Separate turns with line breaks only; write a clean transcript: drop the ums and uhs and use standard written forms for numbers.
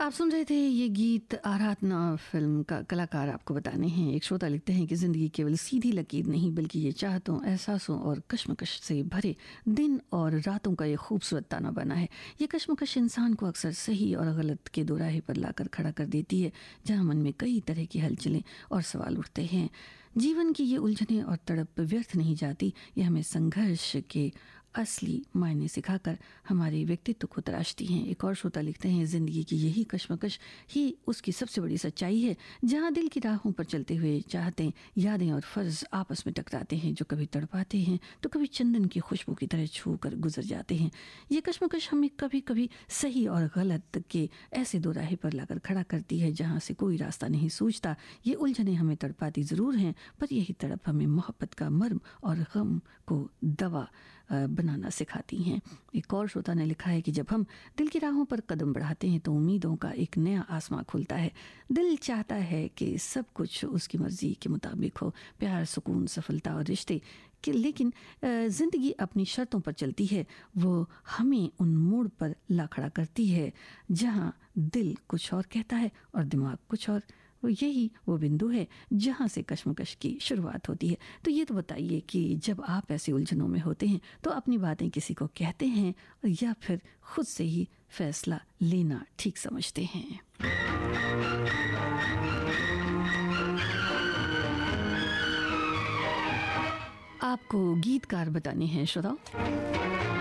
आप सुन रहे थे ये गीत आराधना फिल्म का। कलाकार आपको बताने हैं। एक श्रोता लिखते हैं कि ज़िंदगी केवल सीधी लकीर नहीं बल्कि ये चाहतों, एहसासों और कश्मकश से भरे दिन और रातों का ये खूबसूरत ताना बना है। ये कश्मकश इंसान को अक्सर सही और गलत के दोराहे पर लाकर खड़ा कर देती है, जहाँ मन में कई तरह की हलचलें और सवाल उठते हैं। जीवन की ये उलझनें और तड़प व्यर्थ नहीं जाती, ये हमें संघर्ष के असली मायने सिखाकर हमारे व्यक्तित्व को तराशती हैं। एक और श्रोता लिखते हैं, ज़िंदगी की यही कश्मकश ही उसकी सबसे बड़ी सच्चाई है, जहाँ दिल की राहों पर चलते हुए चाहतें, यादें और फ़र्ज़ आपस में टकराते हैं, जो कभी तड़पाते हैं तो कभी चंदन की खुशबू की तरह छू कर गुजर जाते हैं। ये कश्मकश हमें कभी कभी सही और गलत के ऐसे दोराहे पर लाकर खड़ा करती है जहाँ से कोई रास्ता नहीं सूझता। ये उलझनें हमें तड़पाती ज़रूर हैं, पर यही तड़प हमें मोहब्बत का मर्म और गम को दवा बनाना सिखाती हैं। एक और श्रोता ने लिखा है कि जब हम दिल की राहों पर कदम बढ़ाते हैं तो उम्मीदों का एक नया आसमां खुलता है। दिल चाहता है कि सब कुछ उसकी मर्जी के मुताबिक हो, प्यार, सुकून, सफलता और रिश्ते लेकिन ज़िंदगी अपनी शर्तों पर चलती है। वो हमें उन मोड़ पर ला खड़ा करती है जहाँ दिल कुछ और कहता है और दिमाग कुछ और। यही वो बिंदु है जहाँ से कश्मकश की शुरुआत होती है। तो ये तो बताइए कि जब आप ऐसे उलझनों में होते हैं तो अपनी बातें किसी को कहते हैं या फिर खुद से ही फैसला लेना ठीक समझते हैं? आपको गीतकार बताने हैं श्रोताओ।